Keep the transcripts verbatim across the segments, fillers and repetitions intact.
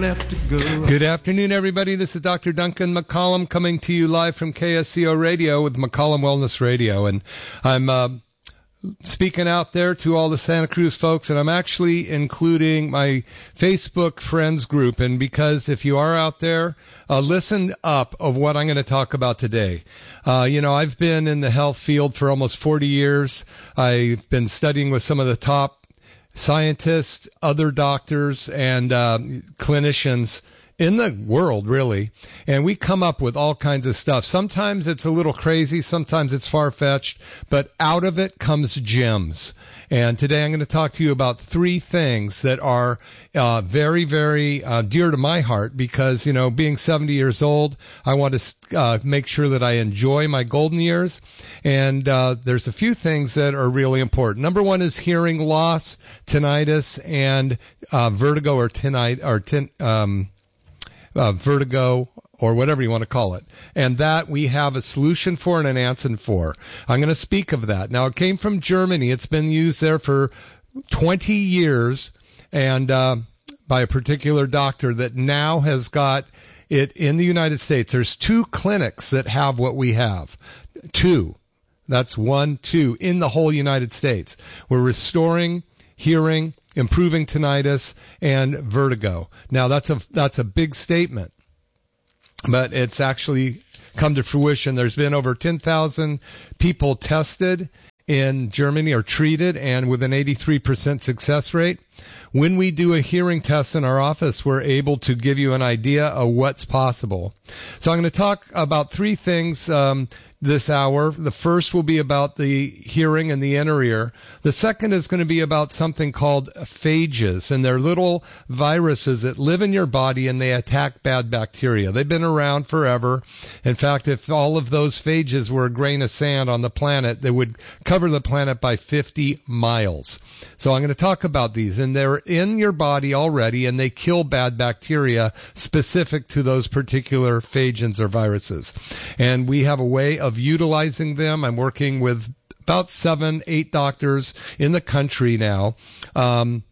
left to go. Good afternoon, everybody. This is Doctor Duncan McCollum coming to you live from K S C O Radio with McCollum Wellness Radio. And I'm uh, speaking out there to all the Santa Cruz folks, and I'm actually including my Facebook friends group. And because if you are out there, uh, listen up of what I'm going to talk about today. Uh, you know, I've been in the health field for almost forty years. I've been studying with some of the top scientists, other doctors, and uh, clinicians in the world, really. And we come up with all kinds of stuff. Sometimes it's a little crazy. Sometimes it's far-fetched. But out of it comes gems. And today I'm going to talk to you about three things that are uh, very, very uh, dear to my heart because, you know, being seventy years old, I want to uh, make sure that I enjoy my golden years. And uh, there's a few things that are really important. Number one is hearing loss, tinnitus, and uh, vertigo or tinnitus or tin, um, uh, vertigo. Or whatever you want to call it. And that we have a solution for and an answer for. I'm going to speak of that. Now, it came from Germany. It's been used there for twenty years and uh, by a particular doctor that now has got it in the United States. There's two clinics that have what we have. Two. That's one, two, in the whole United States. We're restoring hearing, improving tinnitus, and vertigo. Now, that's a that's a big statement. But it's actually come to fruition. There's been over ten thousand people tested in Germany or treated, and with an eighty-three percent success rate. When we do a hearing test in our office, we're able to give you an idea of what's possible. So I'm going to talk about three things um, this hour. The first will be about the hearing in the inner ear. The second is going to be about something called phages, and they're little viruses that live in your body and they attack bad bacteria. They've been around forever. In fact, if all of those phages were a grain of sand on the planet, they would cover the planet by fifty miles. So I'm going to talk about these, and they're in your body already, and they kill bad bacteria specific to those particular phages or viruses. And we have a way of utilizing them. I'm working with about seven, eight doctors in the country now. Um,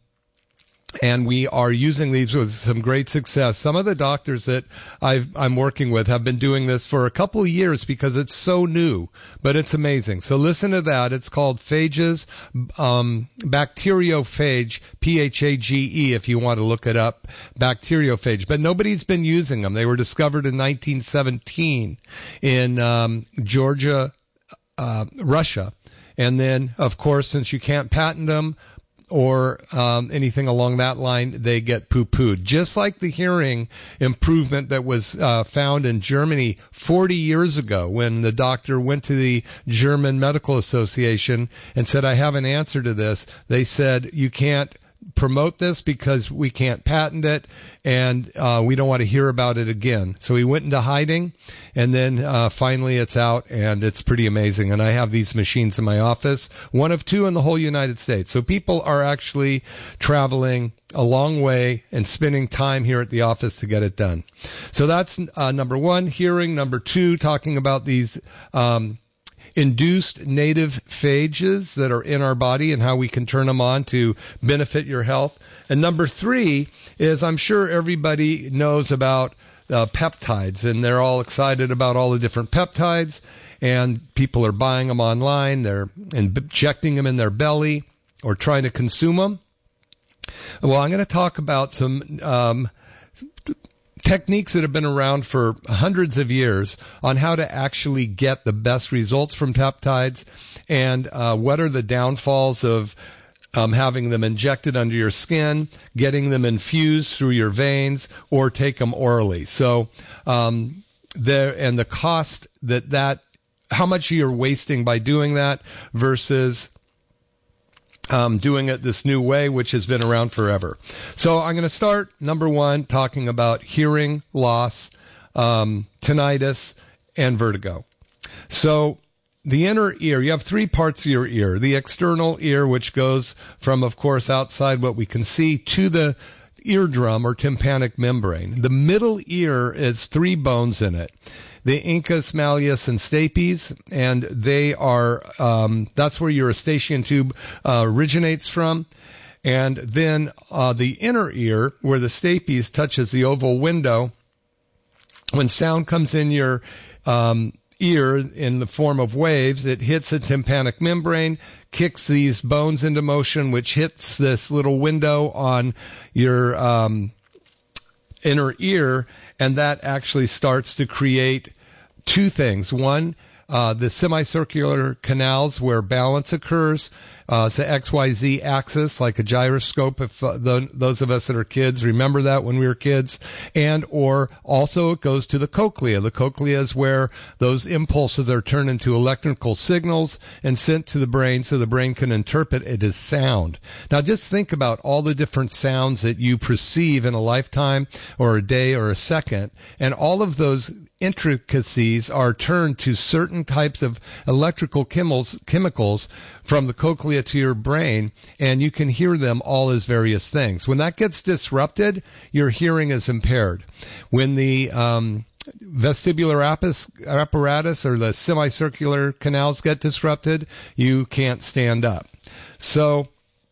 And we are using these with some great success. Some of the doctors that I've, I'm working with have been doing this for a couple of years because it's so new, but it's amazing. So listen to that. It's called phages, um, bacteriophage, P H A G E, if you want to look it up, bacteriophage. But nobody's been using them. They were discovered in nineteen seventeen in um, Georgia, uh, Russia. And then, of course, since you can't patent them, or um, anything along that line, they get poo-pooed. Just like the hearing improvement that was uh, found in Germany forty years ago when the doctor went to the German Medical Association and said, I have an answer to this. They said, you can't promote this because we can't patent it, and uh, we don't want to hear about it again. So he went into hiding, and then uh, finally it's out, and it's pretty amazing. And I have these machines in my office, one of two in the whole United States. So people are actually traveling a long way and spending time here at the office to get it done. So that's uh, number one, hearing. Number two, talking about these um induced native phages that are in our body and how we can turn them on to benefit your health. And number three is I'm sure everybody knows about uh, peptides, and they're all excited about all the different peptides, and people are buying them online. They're injecting them in their belly or trying to consume them. Well, I'm going to talk about some um techniques that have been around for hundreds of years on how to actually get the best results from peptides, and uh, what are the downfalls of um, having them injected under your skin, getting them infused through your veins, or take them orally. So um, there, and the cost that that, how much you're wasting by doing that versus Um, doing it this new way, which has been around forever. So I'm going to start, number one, talking about hearing loss, um, tinnitus, and vertigo. So the inner ear, you have three parts of your ear. The external ear, which goes from, of course, outside what we can see to the eardrum or tympanic membrane. The middle ear is three bones in it. The incus, malleus, and stapes, and they are, um, that's where your eustachian tube uh, originates from. And then uh, the inner ear, where the stapes touches the oval window, when sound comes in your um, ear in the form of waves, it hits a tympanic membrane, kicks these bones into motion, which hits this little window on your um, inner ear, and that actually starts to create two things. One, uh, the semicircular canals where balance occurs. Uh, it's the X Y Z axis, like a gyroscope, if uh, the, those of us that are kids remember that when we were kids. And or also it goes to the cochlea. The cochlea is where those impulses are turned into electrical signals and sent to the brain so the brain can interpret it as sound. Now just think about all the different sounds that you perceive in a lifetime or a day or a second, and all of those intricacies are turned to certain types of electrical chemicals, chemicals from the cochlea to your brain, and you can hear them all as various things. When that gets disrupted, your hearing is impaired. When the um, vestibular apparatus or the semicircular canals get disrupted, you can't stand up. So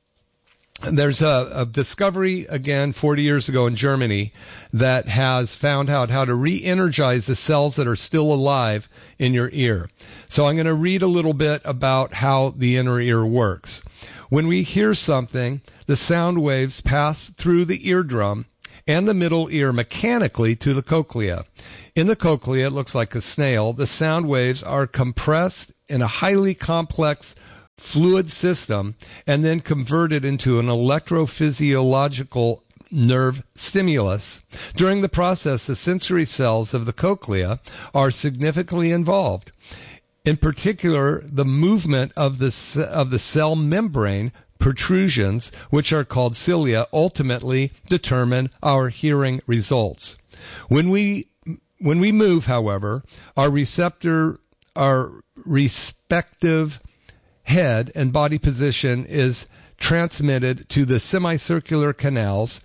there's a, a discovery, again, forty years ago in Germany that has found out how to re-energize the cells that are still alive in your ear. So I'm going to read a little bit about how the inner ear works. When we hear something, the sound waves pass through the eardrum and the middle ear mechanically to the cochlea. In the cochlea, it looks like a snail. The sound waves are compressed in a highly complex fluid system and then converted into an electrophysiological nerve stimulus. During the process, the sensory cells of the cochlea are significantly involved. In particular, the movement of the of the cell membrane protrusions, which are called cilia, ultimately determine our hearing results. When we when we move, however, our receptor our respective head and body position is transmitted to the semicircular canals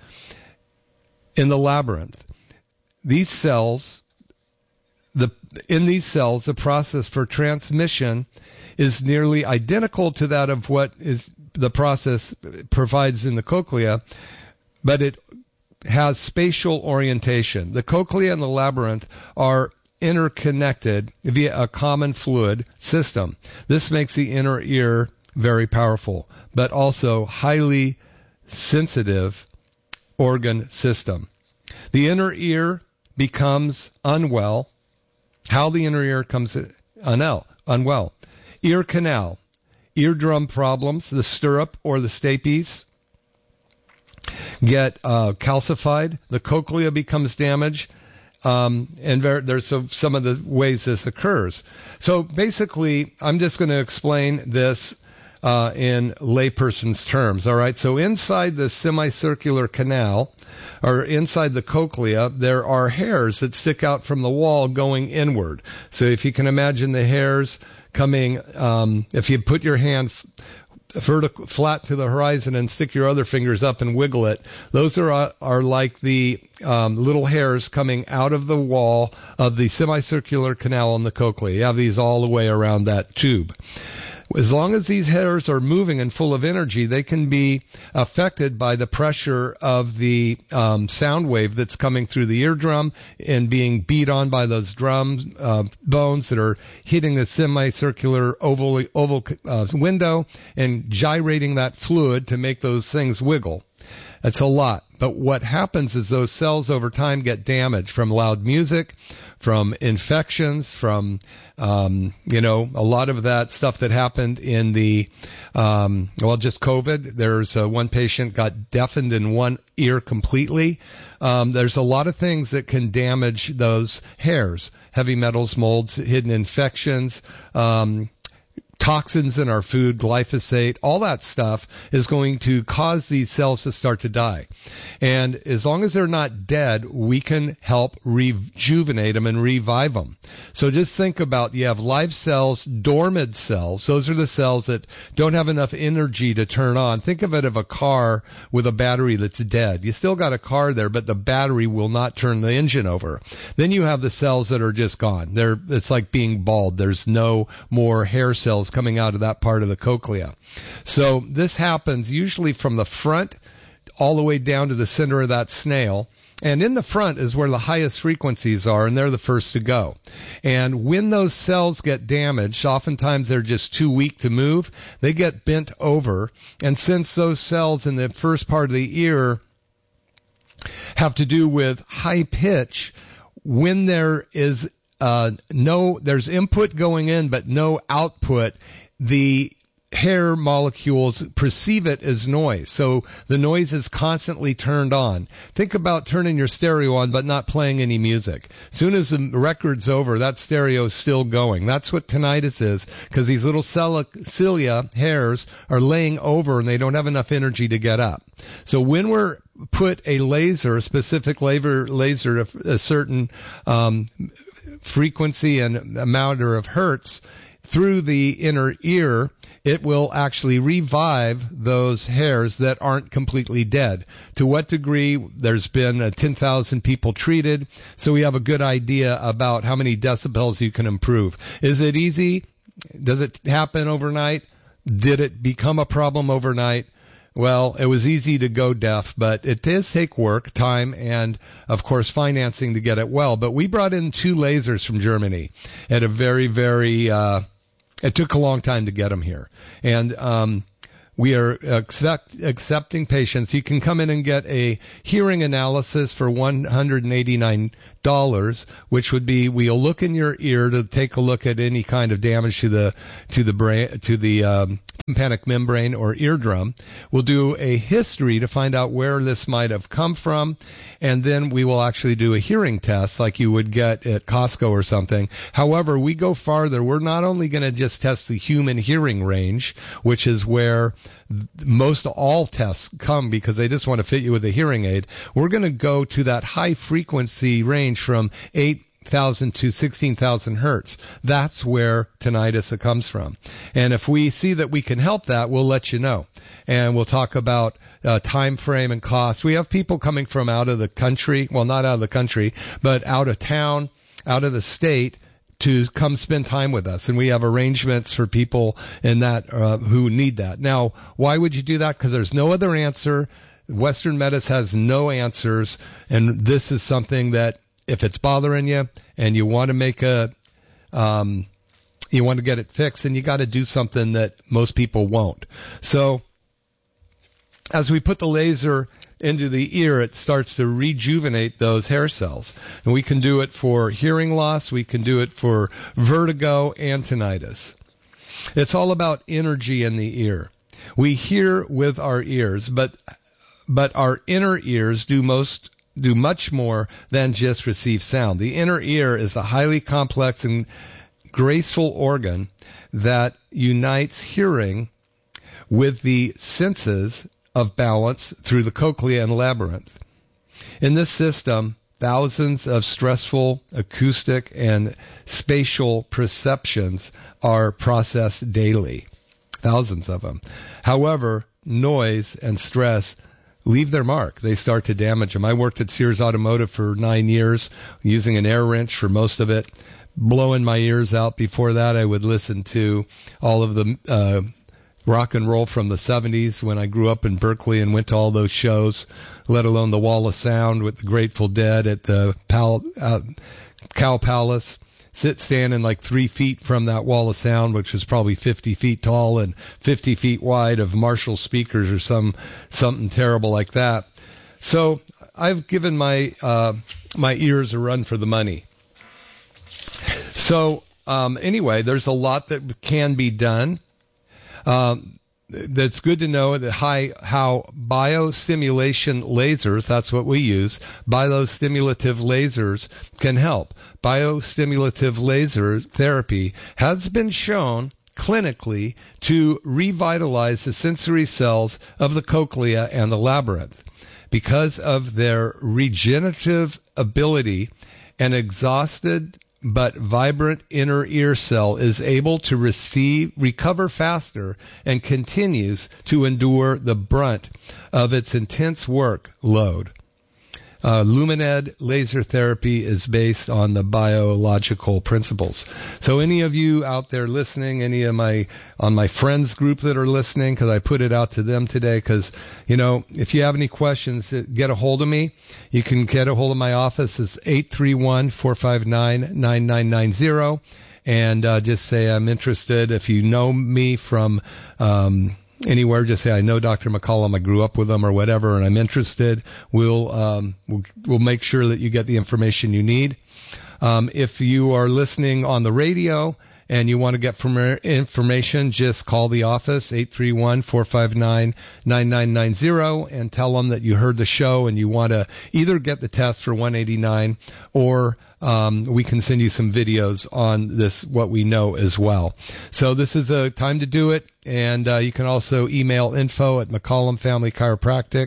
in the labyrinth. These cells, the in these cells, the process for transmission is nearly identical to that of what is the process provides in the cochlea, but it has spatial orientation. The cochlea and the labyrinth are interconnected via a common fluid system. This makes the inner ear very powerful, but also highly sensitive organ system. The inner ear becomes unwell. How the inner ear comes unwell? Unwell. Ear canal, eardrum problems, the stirrup or the stapes get uh, calcified. The cochlea becomes damaged. Um, and there, there's some, some of the ways this occurs. So basically, I'm just going to explain this uh, in layperson's terms. All right. So inside the semicircular canal, or inside the cochlea, there are hairs that stick out from the wall going inward. So if you can imagine the hairs coming, um, if you put your hand vertical, flat to the horizon and stick your other fingers up and wiggle it, those are are like the um, little hairs coming out of the wall of the semicircular canal in the cochlea. You have these all the way around that tube. As long as these hairs are moving and full of energy, they can be affected by the pressure of the um, sound wave that's coming through the eardrum and being beat on by those drums, uh, bones that are hitting the semicircular oval, oval uh, window and gyrating that fluid to make those things wiggle. That's a lot. But what happens is those cells over time get damaged from loud music, from infections, from, um, you know, a lot of that stuff that happened in the, um, well, just COVID. There's uh, one patient got deafened in one ear completely. Um, there's a lot of things that can damage those hairs. Heavy metals, molds, hidden infections, um, toxins in our food, glyphosate, all that stuff is going to cause these cells to start to die. And as long as they're not dead, we can help rejuvenate them and revive them. So just think about, you have live cells, dormant cells. Those are the cells that don't have enough energy to turn on. Think of it of a car with a battery that's dead. You still got a car there, but the battery will not turn the engine over. Then you have the cells that are just gone. They're, it's like being bald. There's no more hair cells coming out of that part of the cochlea. So this happens usually from the front all the way down to the center of that snail. And in the front is where the highest frequencies are, and they're the first to go. And when those cells get damaged, oftentimes they're just too weak to move, they get bent over. And since those cells in the first part of the ear have to do with high pitch, when there is uh, no, there's input going in but no output, the hair molecules perceive it as noise. So the noise is constantly turned on. Think about turning your stereo on but not playing any music. As soon as the record's over, that stereo is still going. That's what tinnitus is, because these little cilia, hairs, are laying over and they don't have enough energy to get up. So when we're put a laser, a specific laser, laser of a certain um, frequency and amount of hertz through the inner ear, it will actually revive those hairs that aren't completely dead. To what degree? There's been uh, ten thousand people treated, so we have a good idea about how many decibels you can improve. Is it easy? Does it happen overnight? Did it become a problem overnight? Well, it was easy to go deaf, but it does take work, time, and, of course, financing to get it well. But we brought in two lasers from Germany at a very, very... Uh, It took a long time to get them here. And um, we are accept, accepting patients. You can come in and get a hearing analysis for one hundred eighty-nine dollars, which would be, we'll look in your ear to take a look at any kind of damage to the to the brain, to the um, tympanic membrane or eardrum. We'll do a history to find out where this might have come from, and then we will actually do a hearing test like you would get at Costco or something. However, we go farther. We're not only going to just test the human hearing range, which is where most all tests come because they just want to fit you with a hearing aid. We're going to go to that high frequency range from eight thousand to sixteen thousand hertz. That's where tinnitus comes from. And if we see that we can help that, we'll let you know. And we'll talk about uh, time frame and cost. We have people coming from out of the country, well, not out of the country, but out of town, out of the state, to come spend time with us. And we have arrangements for people in that uh, who need that. Now, why would you do that? Because there's no other answer. Western medicine has no answers, and this is something that if it's bothering you and you want to make a, um, you want to get it fixed, and you got to do something that most people won't. So, as we put the laser into the ear, it starts to rejuvenate those hair cells. And we can do it for hearing loss, we can do it for vertigo and tinnitus. It's all about energy in the ear. We hear with our ears, but but our inner ears do most do much more than just receive sound. The inner ear is a highly complex and graceful organ that unites hearing with the senses of balance through the cochlea and labyrinth. In this system, thousands of stressful acoustic and spatial perceptions are processed daily. Thousands of them. However, noise and stress leave their mark. They start to damage them. I worked at Sears Automotive for nine years, using an air wrench for most of it, blowing my ears out. Before that, I would listen to all of the uh, rock and roll from the seventies when I grew up in Berkeley and went to all those shows, let alone the Wall of Sound with the Grateful Dead at the Pal- uh, Cow Palace. Sit standing like three feet from that Wall of Sound, which was probably fifty feet tall and fifty feet wide, of Marshall speakers or some something terrible like that. So I've given my uh, my ears a run for the money. So um, anyway, there's a lot that can be done. Um, that's good to know that high, how biostimulation lasers, that's what we use, biostimulative lasers can help. Biostimulative laser therapy has been shown clinically to revitalize the sensory cells of the cochlea and the labyrinth. Because of their regenerative ability, an exhausted but vibrant inner ear cell is able to receive, recover faster and continues to endure the brunt of its intense work load. Uh, Lumined laser therapy is based on the biological principles. So any of you out there listening, any of my, on my friends group that are listening, because I put it out to them today, because, you know, if you have any questions, get a hold of me. You can get a hold of my office. It's eight three one, four five nine, nine nine nine zero. And uh, just say I'm interested. If you know me from um anywhere, just say I know Doctor McCollum, I grew up with him or whatever, and I'm interested. We'll um, we'll, we'll make sure that you get the information you need. Um, if you are listening on the radio and you want to get from information, just call the office, eight three one, four five nine, nine nine nine zero, and tell them that you heard the show and you want to either get the test for one eighty-nine or um, we can send you some videos on this, what we know as well. So this is a time to do it, and uh, you can also email info at McCollum Family Chiropractic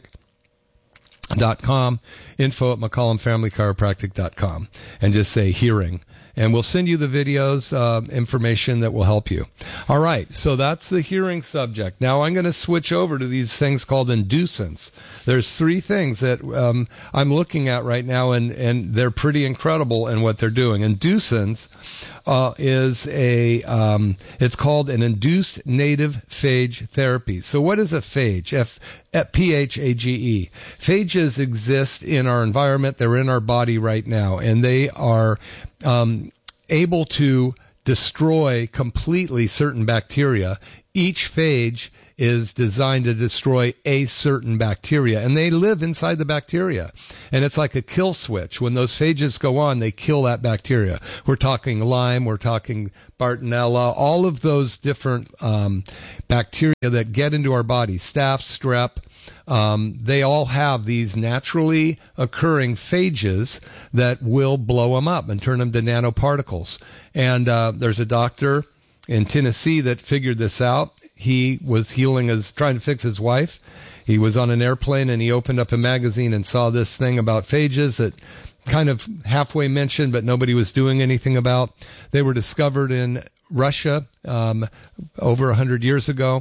dot com, info at McCollum Family Chiropractic dot com, and just say hearing. And we'll send you the videos, uh, information that will help you. All right, so that's the hearing subject. Now I'm going to switch over to these things called inducents. There's three things that um, I'm looking at right now, and, and they're pretty incredible in what they're doing. Inducents uh, is a, um, it's called an induced native phage therapy. So what is a phage? F, F P H A G E. Phages exist in our environment. They're in our body right now, and they are um, able to destroy completely certain bacteria. Each phage is designed to destroy a certain bacteria, and they live inside the bacteria. And it's like a kill switch. When those phages go on, they kill that bacteria. We're talking Lyme, we're talking Bartonella, all of those different um, bacteria that get into our body, staph, strep. Um, they all have these naturally occurring phages that will blow them up and turn them to nanoparticles. And uh, there's a doctor in Tennessee that figured this out. He was healing his, trying to fix his wife. He was on an airplane and he opened up a magazine and saw this thing about phages that kind of halfway mentioned, but nobody was doing anything about. They were discovered in Russia um, over one hundred years ago.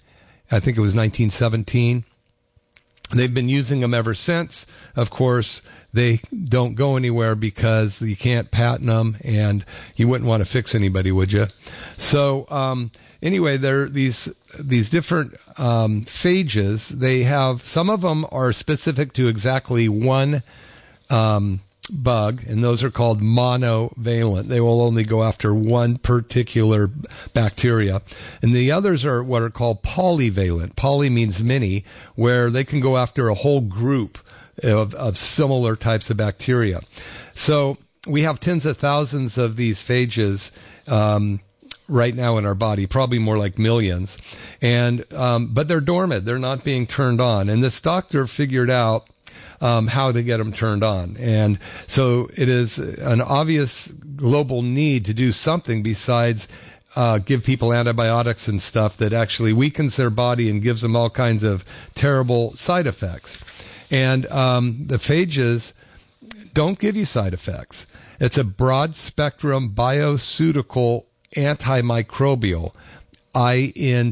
I think it was nineteen seventeen. They've been using them ever since. Of course, they don't go anywhere because you can't patent them, and you wouldn't want to fix anybody, would you? So, um, anyway, there are these these different um, phages. They have, some of them are specific to exactly one um, bug, and those are called monovalent. They will only go after one particular bacteria. And the others are what are called polyvalent. Poly means many, where they can go after a whole group of, of similar types of bacteria. So we have tens of thousands of these phages um, right now in our body, probably more like millions. And um, but they're dormant. They're not being turned on. And this doctor figured out Um, how to get them turned on. And so it is an obvious global need to do something besides uh, give people antibiotics and stuff that actually weakens their body and gives them all kinds of terrible side effects. And um, the phages don't give you side effects. It's a broad spectrum bioceutical antimicrobial, I N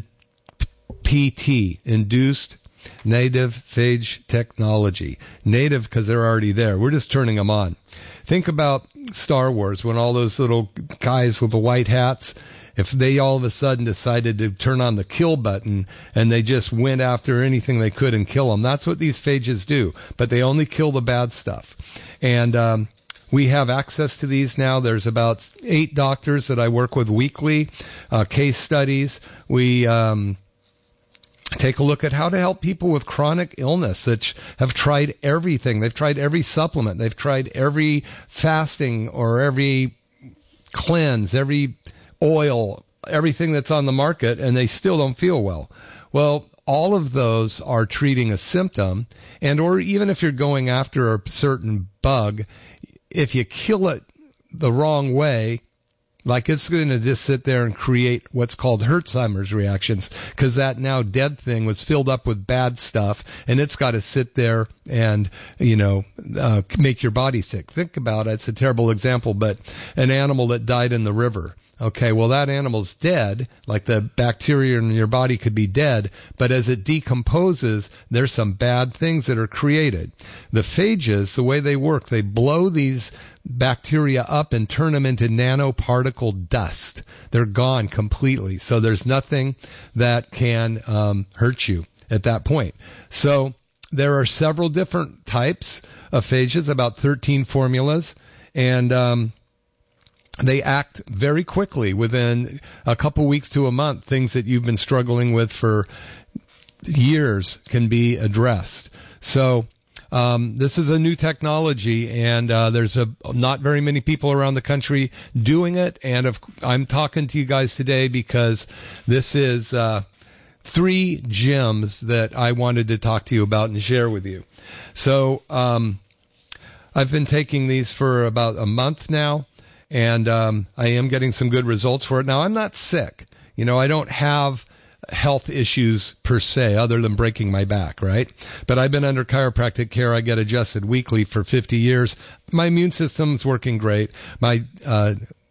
P T, induced native phage technology. Native because they're already there. We're just turning them on. Think about Star Wars, when all those little guys with the white hats, if they all of a sudden decided to turn on the kill button and they just went after anything they could and kill them. That's what these phages do. But they only kill the bad stuff. And um, we have access to these now. There's about eight doctors that I work with weekly, uh, case studies. We Um, take a look at how to help people with chronic illness that have tried everything. They've tried every supplement. They've tried every fasting or every cleanse, every oil, everything that's on the market, and they still don't feel well. Well, all of those are treating a symptom, and or even if you're going after a certain bug, if you kill it the wrong way, like it's going to just sit there and create what's called Herxheimer's reactions, because that now dead thing was filled up with bad stuff, and it's got to sit there and, you know, uh, make your body sick. Think about it. It's a terrible example, but an animal that died in the river. Okay, well, that animal's dead, like the bacteria in your body could be dead, but as it decomposes, there's some bad things that are created. The phages, the way they work, they blow these bacteria up and turn them into nanoparticle dust. They're gone completely, so there's nothing that can um, hurt you at that point. So there are several different types of phages, about thirteen formulas, and um they act very quickly within a couple weeks to a month. Things that you've been struggling with for years can be addressed. So um, this is a new technology, and uh, there's a, not very many people around the country doing it. And of, I'm talking to you guys today because this is uh, three gems that I wanted to talk to you about and share with you. So um, I've been taking these for about a month now. And um, I am getting some good results for it. Now, I'm not sick. You know, I don't have health issues per se other than breaking my back, right? But I've been under chiropractic care. I get adjusted weekly for fifty years. My immune system's working great. My uh,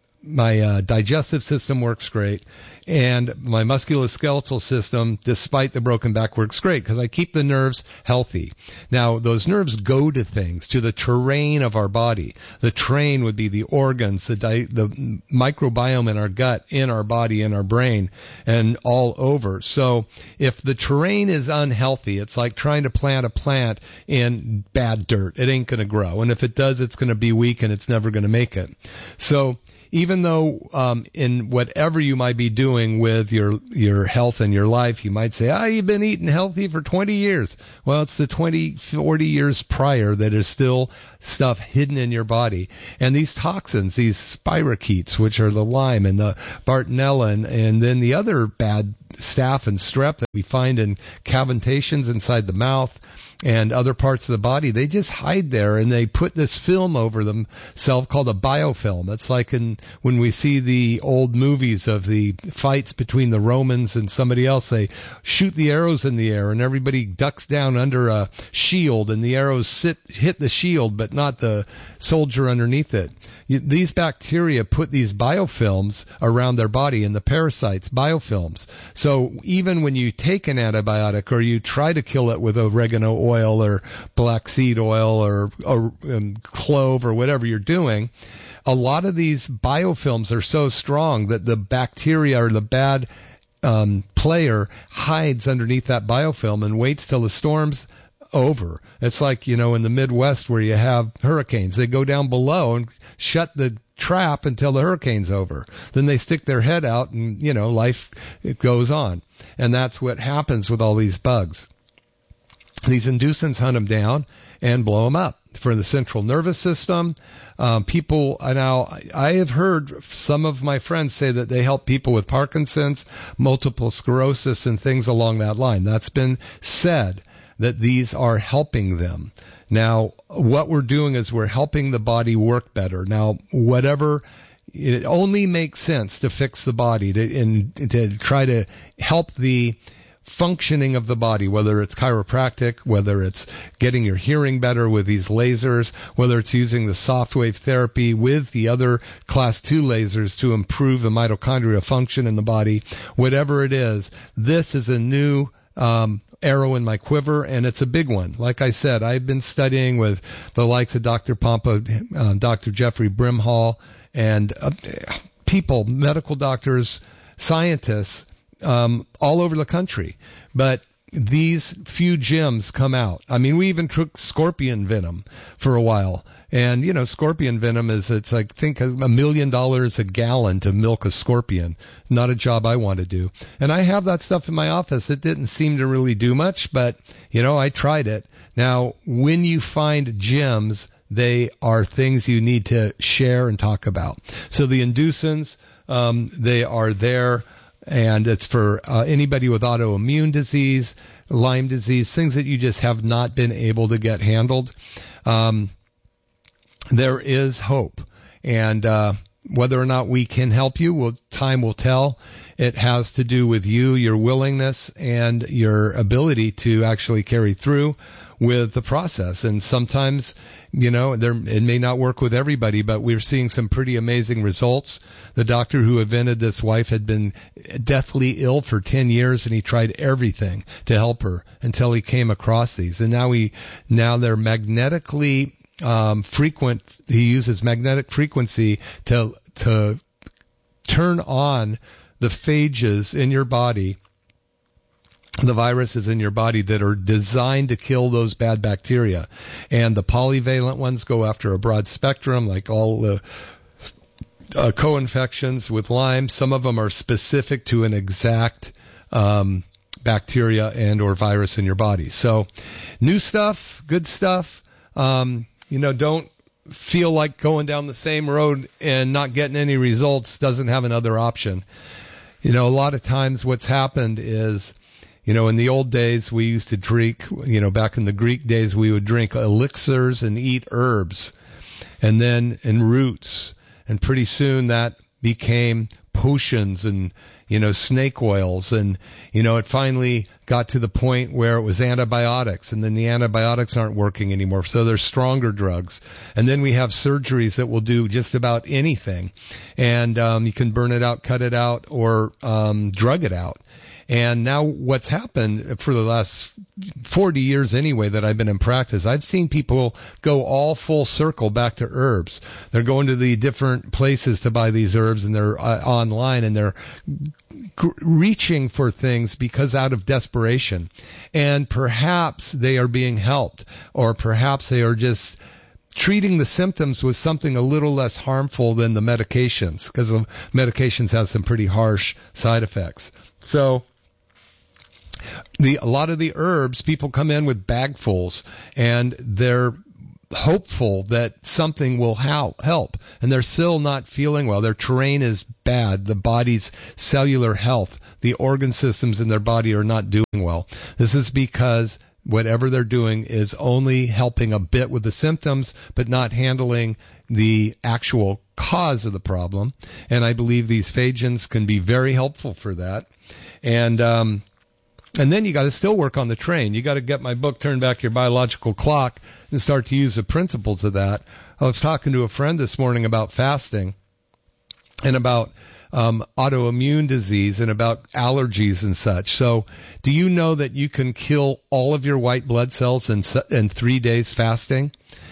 my uh, digestive system works great. And my musculoskeletal system, despite the broken back, works great because I keep the nerves healthy. Now, those nerves go to things, to the terrain of our body. The terrain would be the organs, the, di- the microbiome in our gut, in our body, in our brain, and all over. So if the terrain is unhealthy, it's like trying to plant a plant in bad dirt. It ain't going to grow. And if it does, it's going to be weak and it's never going to make it. So even though um, in whatever you might be doing with your your health and your life, you might say, ah, oh, you've been eating healthy for twenty years. Well, it's the twenty, forty years prior that is still stuff hidden in your body. And these toxins, these spirochetes, which are the Lyme and the Bartonella, and, and then the other bad staph and strep that we find in cavitations inside the mouth and other parts of the body, they just hide there, and they put this film over themselves called a biofilm. It's like in when we see the old movies of the fights between the Romans and somebody else, they shoot the arrows in the air, and everybody ducks down under a shield, and the arrows sit, hit the shield, but not the soldier underneath it. These bacteria put these biofilms around their body, and the parasites, biofilms. So even when you take an antibiotic or you try to kill it with oregano oil or black seed oil or, or um, clove or whatever you're doing, a lot of these biofilms are so strong that the bacteria or the bad um, player hides underneath that biofilm and waits till the storm's over. It's like, you know, in the Midwest where you have hurricanes. They go down below and shut the trap until the hurricane's over. Then they stick their head out and, you know, life it goes on. And that's what happens with all these bugs. These inducents hunt them down and blow them up. For the central nervous system, um, people, now, I have heard some of my friends say that they help people with Parkinson's, multiple sclerosis, and things along that line. That's been said, that these are helping them. Now, what we're doing is we're helping the body work better. Now, whatever, it only makes sense to fix the body, to, in, to try to help the functioning of the body, whether it's chiropractic, whether it's getting your hearing better with these lasers, whether it's using the soft wave therapy with the other class two lasers to improve the mitochondrial function in the body, whatever it is, this is a new um, arrow in my quiver, and it's a big one. Like I said, I've been studying with the likes of Doctor Pompa, uh, Doctor Jeffrey Brimhall, and uh, people, medical doctors, scientists, um, all over the country. But these few gems come out. I mean, we even took scorpion venom for a while. And, you know, scorpion venom is, it's like, think a million dollars a gallon to milk a scorpion. Not a job I want to do. And I have that stuff in my office. It didn't seem to really do much, but, you know, I tried it. Now, when you find gems, they are things you need to share and talk about. So the inducents, um, they are there. And it's for uh, anybody with autoimmune disease, Lyme disease, things that you just have not been able to get handled. Um, there is hope. And uh, whether or not we can help you, well, time will tell. It has to do with you, your willingness, and your ability to actually carry through with the process. And sometimes, you know, there, it may not work with everybody, but we're seeing some pretty amazing results. The doctor who invented this wife had been deathly ill for ten years, and he tried everything to help her until he came across these. And now he, now they're magnetically um, frequent. He uses magnetic frequency to to turn on the phages in your body, the viruses in your body that are designed to kill those bad bacteria. And the polyvalent ones go after a broad spectrum, like all the uh, co-infections with Lyme. Some of them are specific to an exact um, bacteria and or virus in your body. So new stuff, good stuff. Um, you know, don't feel like going down the same road and not getting any results. Doesn't have another option. You know, a lot of times what's happened is, you know, in the old days, we used to drink, you know, back in the Greek days, we would drink elixirs and eat herbs and then, and roots. And pretty soon that became potions and, you know, snake oils. And, you know, it finally got to the point where it was antibiotics, and then the antibiotics aren't working anymore. So there's stronger drugs. And then we have surgeries that will do just about anything. And um, you can burn it out, cut it out, or um, drug it out. And now what's happened for the last forty years anyway that I've been in practice, I've seen people go all full circle back to herbs. They're going to the different places to buy these herbs, and they're uh, online, and they're g- reaching for things because out of desperation. And perhaps they are being helped, or perhaps they are just treating the symptoms with something a little less harmful than the medications, because the medications have some pretty harsh side effects. So The, a lot of the herbs, people come in with bagfuls, and they're hopeful that something will help, help, and they're still not feeling well. Their terrain is bad. The body's cellular health, the organ systems in their body are not doing well. This is because whatever they're doing is only helping a bit with the symptoms, but not handling the actual cause of the problem. And I believe these phagens can be very helpful for that. And um And then you got to still work on the train. You got to get my book, Turn Back Your Biological Clock, and start to use the principles of that. I was talking to a friend this morning about fasting and about um, autoimmune disease and about allergies and such. So do you know that you can kill all of your white blood cells in, in three days fasting?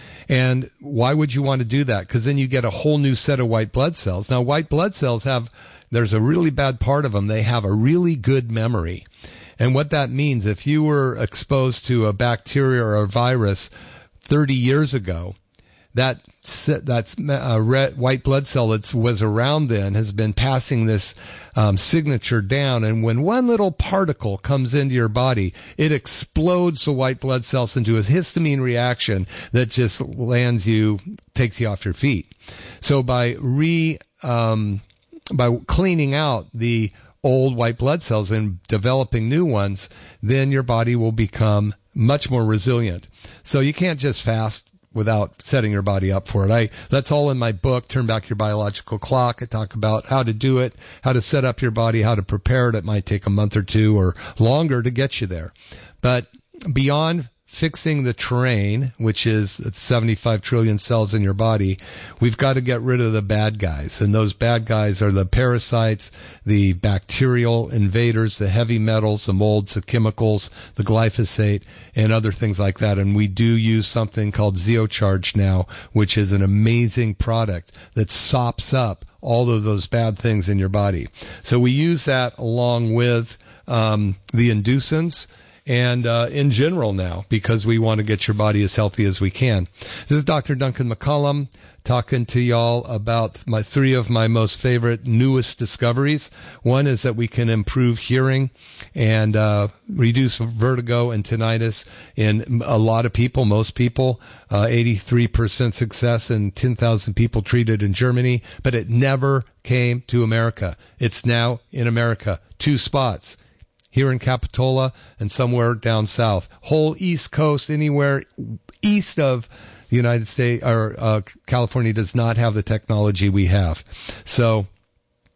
And why would you want to do that? Because then you get a whole new set of white blood cells. Now, white blood cells have, there's a really bad part of them. They have a really good memory. And what that means, if you were exposed to a bacteria or a virus thirty years ago, that that's a red, white blood cell that was around then has been passing this um, signature down. And when one little particle comes into your body, it explodes the white blood cells into a histamine reaction that just lands you, takes you off your feet. So by re um, by cleaning out the old white blood cells and developing new ones, then your body will become much more resilient. So you can't just fast without setting your body up for it. I that's all in my book, Turn Back Your Biological Clock. I talk about how to do it, how to set up your body, how to prepare it. It might take a month or two or longer to get you there. But beyond fixing the terrain, which is seventy-five trillion cells in your body, we've got to get rid of the bad guys. And those bad guys are the parasites, the bacterial invaders, the heavy metals, the molds, the chemicals, the glyphosate, and other things like that. And we do use something called Zeocharge now, which is an amazing product that sops up all of those bad things in your body. So we use that along with um, the inducents, and uh, in general now, because we want to get your body as healthy as we can. This is Doctor Duncan McCollum talking to y'all about my three of my most favorite, newest discoveries. One is that we can improve hearing and uh, reduce vertigo and tinnitus in a lot of people, most people, uh, eighty-three percent success in ten thousand people treated in Germany, but it never came to America. It's now in America, two spots. Here in Capitola and somewhere down south. Whole East Coast, anywhere east of the United States or uh, California does not have the technology we have. So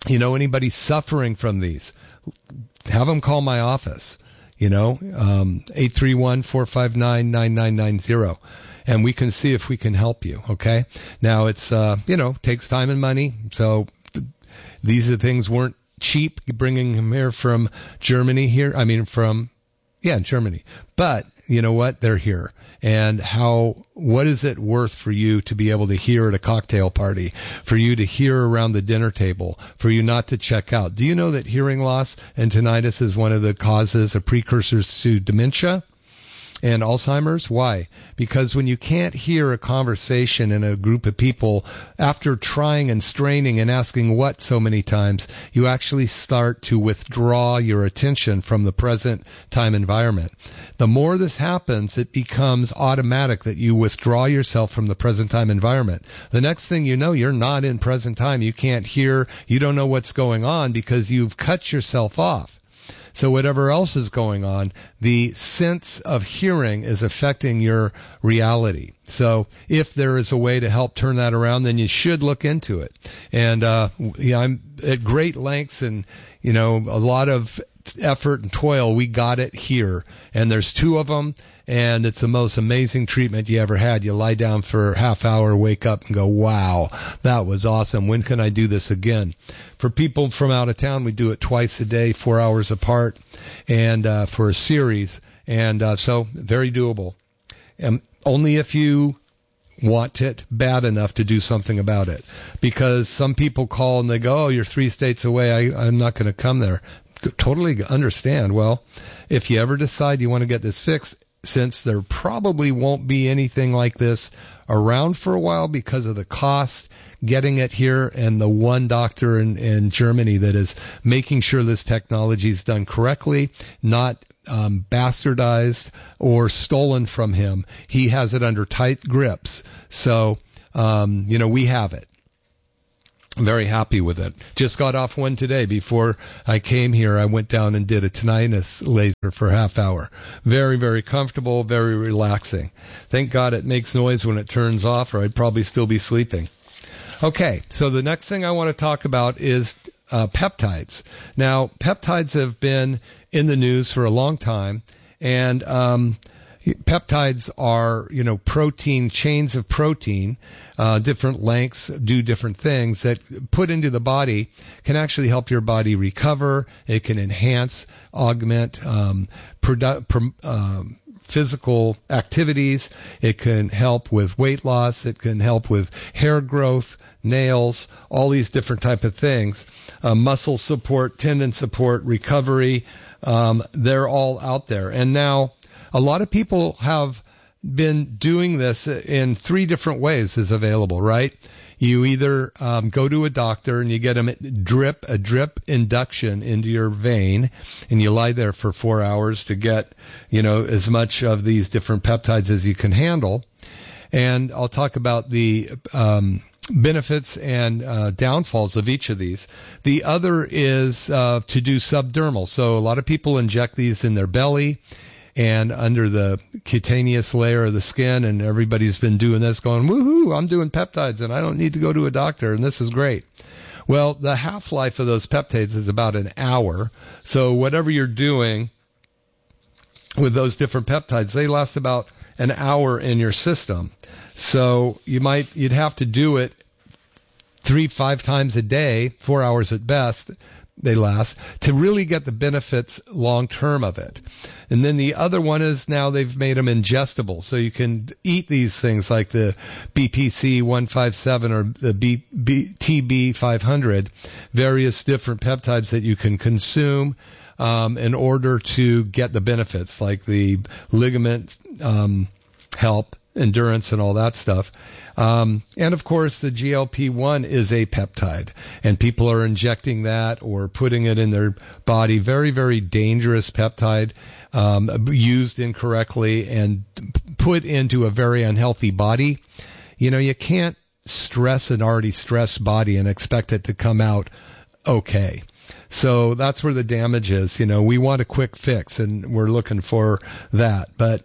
you know anybody suffering from these, have them call my office, you know, um, eight three one, four five nine, nine nine nine zero. And we can see if we can help you, okay? Now, it's, uh, you know, takes time and money. So th- these are things weren't cheap, bringing him here from Germany here. I mean, from, yeah, Germany. But, you know what? They're here. And how, what is it worth for you to be able to hear at a cocktail party, for you to hear around the dinner table, for you not to check out? Do you know that hearing loss and tinnitus is one of the causes or precursors to dementia and Alzheimer's? Why? Because when you can't hear a conversation in a group of people, after trying and straining and asking what so many times, you actually start to withdraw your attention from the present time environment. The more this happens, it becomes automatic that you withdraw yourself from the present time environment. The next thing you know, you're not in present time. You can't hear. You don't know what's going on because you've cut yourself off. So whatever else is going on, the sense of hearing is affecting your reality. So if there is a way to help turn that around, then you should look into it. And uh, yeah, I'm at great lengths and, you know, a lot of effort and toil. We got it here. And there's two of them. And it's the most amazing treatment you ever had. You lie down for a half hour, wake up, and go, wow, that was awesome. When can I do this again? For people from out of town, we do it twice a day, four hours apart, and uh, for a series. And uh, so very doable. And only if you want it bad enough to do something about it. Because some people call and they go, oh, you're three states away. I, I'm not going to come there. Totally understand. Well, if you ever decide you want to get this fixed, since there probably won't be anything like this around for a while because of the cost, getting it here, and the one doctor in, in Germany that is making sure this technology is done correctly, not um, bastardized or stolen from him. He has it under tight grips. So, um, you know, we have it. I'm very happy with it. Just got off one today. Before I came here, I went down and did a tinnitus laser for a half hour. Very, very comfortable, very relaxing. Thank God it makes noise when it turns off, or I'd probably still be sleeping. Okay, so the next thing I want to talk about is uh, peptides. Now, peptides have been in the news for a long time, and um, peptides are, you know, protein, chains of protein, uh, different lengths, do different things that put into the body can actually help your body recover. It can enhance, augment, um, produ- pro- um, physical activities. It can help with weight loss. It can help with hair growth, nails, all these different type of things. Uh, muscle support, tendon support, recovery. Um, they're all out there. And now, a lot of people have been doing this in three different ways is available, right? You either um, go to a doctor and you get them drip, a drip induction into your vein, and you lie there for four hours to get, you know, as much of these different peptides as you can handle. And I'll talk about the um, benefits and uh, downfalls of each of these. The other is uh, to do subdermal. So a lot of people inject these in their belly and under the cutaneous layer of the skin, and everybody's been doing this going, woohoo, I'm doing peptides and I don't need to go to a doctor and this is great. Well, the half-life of those peptides is about an hour. So whatever you're doing with those different peptides, they last about an hour in your system. So you might, you'd have to do it three, five times a day, four hours at best, they last, to really get the benefits long term of it. And then the other one is now they've made them ingestible. So you can eat these things like the B P C one fifty-seven or the B, B, T B five hundred, various different peptides that you can consume um, in order to get the benefits like the ligament um, help, endurance, and all that stuff. Um, and, of course, the G L P one is a peptide, and people are injecting that or putting it in their body. Very, very dangerous peptide, um, used incorrectly and put into a very unhealthy body. You know, you can't stress an already stressed body and expect it to come out okay. So that's where the damage is. You know, we want a quick fix, and we're looking for that. But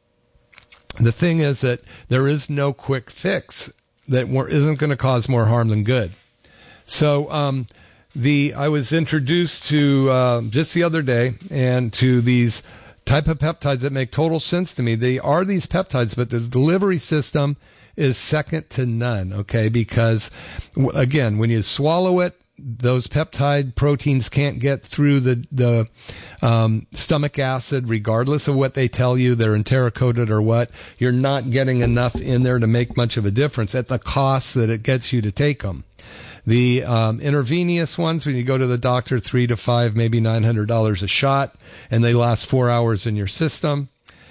the thing is that there is no quick fix that isn't going to cause more harm than good. So um, the I was introduced to uh, just the other day and to these type of peptides that make total sense to me. They are these peptides, but the delivery system is second to none, okay? Because, again, when you swallow it, those peptide proteins can't get through the the um, stomach acid, regardless of what they tell you, they're enteric-coated or what. You're not getting enough in there to make much of a difference at the cost that it gets you to take them. The um, intravenous ones, when you go to the doctor, three to five, maybe nine hundred dollars a shot, and they last four hours in your system.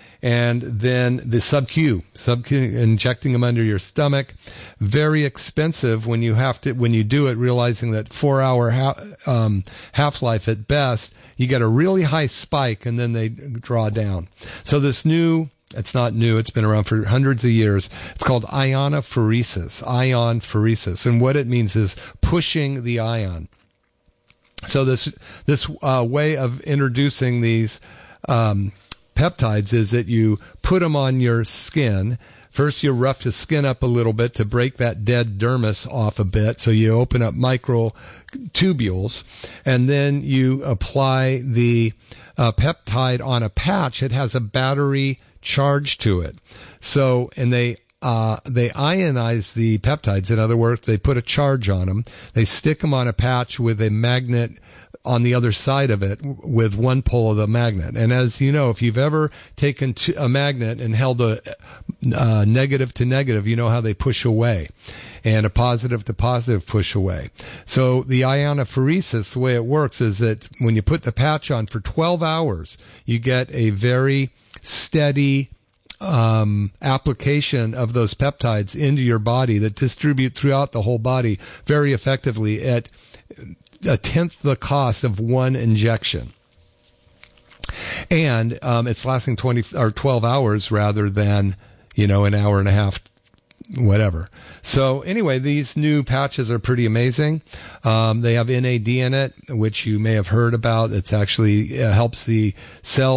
And then the sub-Q, sub-Q, injecting them under your stomach, very expensive when you have to, when you do it, realizing that four-hour ha- um, half-life at best, you get a really high spike and then they draw down. So this new, it's not new, it's been around for hundreds of years. It's called ionophoresis, ionophoresis, and what it means is pushing the ion. So this this uh, way of introducing these um, peptides is that you put them on your skin. First, you rough the skin up a little bit to break that dead dermis off a bit, so you open up microtubules, and then you apply the uh, peptide on a patch. It has a battery charge to it. So, and they uh, they ionize the peptides. In other words, they put a charge on them. They stick them on a patch with a magnet on the other side of it with one pole of the magnet. And as you know, if you've ever taken a magnet and held a uh, negative to negative, you know how they push away, and a positive to positive push away. So the ionophoresis, the way it works is that when you put the patch on for twelve hours, you get a very steady um, application of those peptides into your body that distribute throughout the whole body very effectively at a tenth the cost of one injection. And um, it's lasting twenty or twelve hours rather than, you know, an hour and a half, whatever. So anyway, these new patches are pretty amazing. Um, they have N A D in it, which you may have heard about. It's actually uh, helps the cell